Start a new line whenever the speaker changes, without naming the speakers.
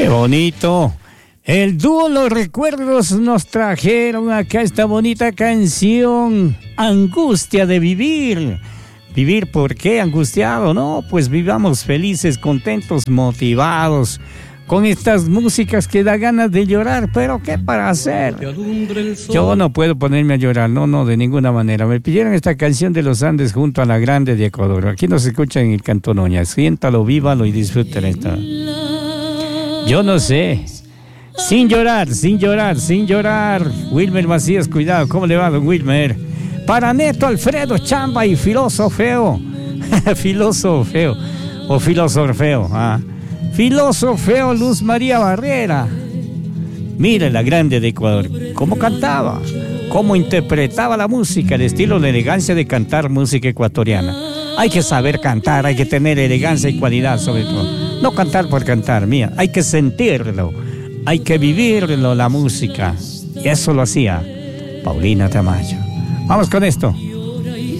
¡Qué bonito! El dúo Los Recuerdos nos trajeron acá esta bonita canción, Angustia de Vivir. ¿Vivir por qué angustiado? No, pues vivamos felices, contentos, motivados, con estas músicas que da ganas de llorar, pero ¿qué para hacer? Yo no puedo ponerme a llorar, no, de ninguna manera. Me pidieron esta canción de los Andes junto a la Grande de Ecuador. Aquí nos escuchan en el Cantón Oña. Siéntalo, vívalo y disfruten esta. Yo no sé. Sin llorar. Wilmer Macías, cuidado, ¿cómo le va, don Wilmer? Para Neto Alfredo Chamba y Filosofeo. Filosofeo. O Filosofeo. Filosofeo Luz María Barrera. Mira la Grande de Ecuador. Cómo cantaba. Cómo interpretaba la música. El estilo, la elegancia de cantar música ecuatoriana. Hay que saber cantar, hay que tener elegancia y cualidad sobre todo. No cantar por cantar, mía. Hay que sentirlo. Hay que vivirlo, la música. Y eso lo hacía Paulina Tamayo. Vamos con esto.